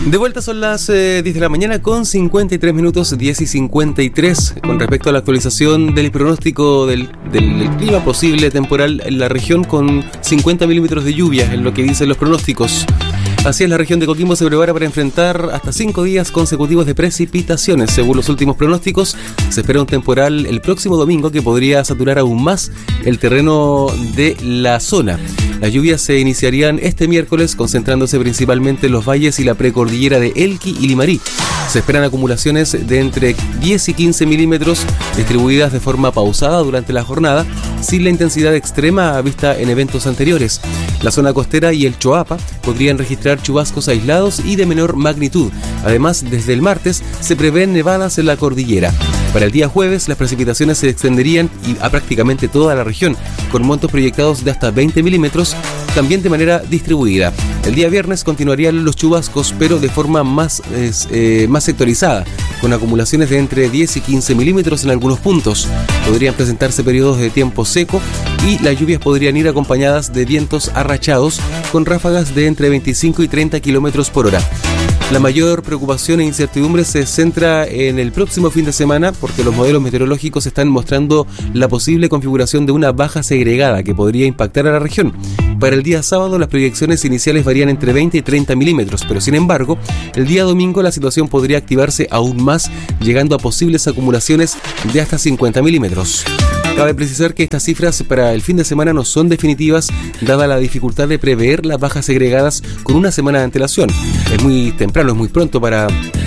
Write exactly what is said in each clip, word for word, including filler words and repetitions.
De vuelta son las eh, diez de la mañana con cincuenta y tres minutos, diez y cincuenta y tres. Con respecto a la actualización del pronóstico del, del, del clima posible temporal en la región, con cincuenta milímetros de lluvia, en lo que dicen los pronósticos. Así es, la región de Coquimbo se prepara para enfrentar hasta cinco días consecutivos de precipitaciones. Según los últimos pronósticos, se espera un temporal el próximo domingo que podría saturar aún más el terreno de la zona. Las lluvias se iniciarían este miércoles, concentrándose principalmente en los valles y la precordillera de Elqui y Limarí. Se esperan acumulaciones de entre diez y quince milímetros, distribuidas de forma pausada durante la jornada, sin la intensidad extrema vista en eventos anteriores. La zona costera y el Choapa podrían registrar chubascos aislados y de menor magnitud. Además, desde el martes se prevén nevadas en la cordillera. Para el día jueves, las precipitaciones se extenderían a prácticamente toda la región, con montos proyectados de hasta veinte milímetros, también de manera distribuida. El día viernes continuarían los chubascos, pero de forma más, eh, más sectorizada, con acumulaciones de entre diez y quince milímetros en algunos puntos. Podrían presentarse periodos de tiempo seco y las lluvias podrían ir acompañadas de vientos arrachados, con ráfagas de entre veinticinco y treinta kilómetros por hora. La mayor preocupación e incertidumbre se centra en el próximo fin de semana, porque los modelos meteorológicos están mostrando la posible configuración de una baja segregada que podría impactar a la región. Para el día sábado, las proyecciones iniciales varían entre veinte y treinta milímetros, pero sin embargo, el día domingo la situación podría activarse aún más, llegando a posibles acumulaciones de hasta cincuenta milímetros. Cabe precisar que estas cifras para el fin de semana no son definitivas, dada la dificultad de prever las bajas segregadas con una semana de antelación. Es muy temprano, es muy pronto para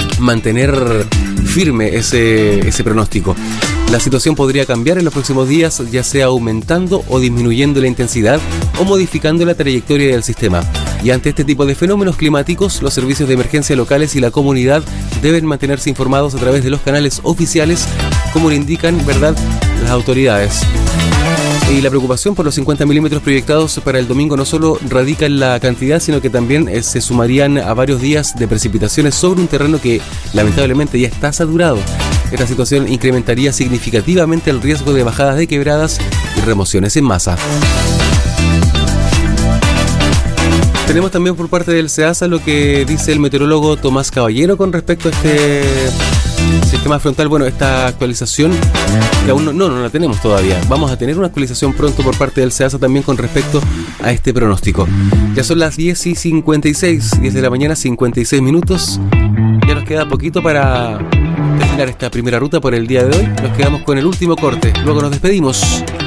mantener firme ese, ese pronóstico. La situación podría cambiar en los próximos días, ya sea aumentando o disminuyendo la intensidad o modificando la trayectoria del sistema. Y ante este tipo de fenómenos climáticos, los servicios de emergencia locales y la comunidad deben mantenerse informados a través de los canales oficiales, como le indican, ¿verdad?, las autoridades. Y la preocupación por los cincuenta milímetros proyectados para el domingo no solo radica en la cantidad, sino que también eh, se sumarían a varios días de precipitaciones sobre un terreno que lamentablemente ya está saturado. Esta situación incrementaría significativamente el riesgo de bajadas de quebradas y remociones en masa. Tenemos también por parte del SEASA lo que dice el meteorólogo Tomás Caballero con respecto a este sistema frontal. Bueno, esta actualización que aún no, no, no la tenemos todavía. Vamos a tener una actualización pronto por parte del SEASA también con respecto a este pronóstico. Ya son las diez y cincuenta y seis, diez de la mañana, cincuenta y seis minutos. Ya nos queda poquito para terminar esta primera ruta por el día de hoy. Nos quedamos con el último corte. Luego nos despedimos.